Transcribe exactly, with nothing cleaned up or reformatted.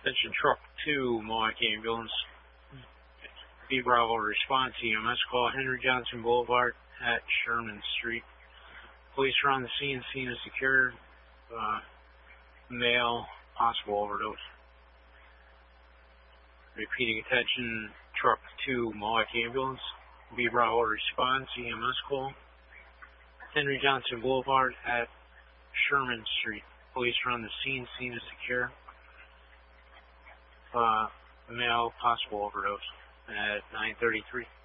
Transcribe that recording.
Attention truck two, Mohawk Ambulance. B Bravo response, E M S call, Henry Johnson Boulevard at Sherman Street. Police are on the scene, scene is secured. Uh, male, possible overdose. Repeating attention, truck two, Mohawk Ambulance. B Bravo response, E M S call, Henry Johnson Boulevard at Sherman Street. Police are on the scene, scene is secure. Uh, male, possible overdose at nine thirty-three.